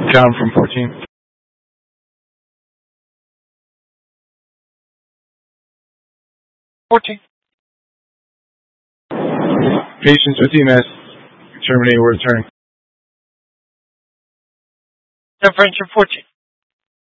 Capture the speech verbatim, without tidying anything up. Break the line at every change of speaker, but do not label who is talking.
John from fourteen.
fourteen.
Patients with E M S. Terminated. We're returning.
San Francisco fourteen.